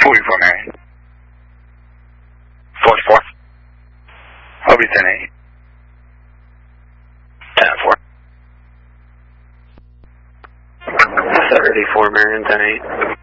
44 Marion. 44. I'll be 10-8. 10-4. 74 Marion, 10-8.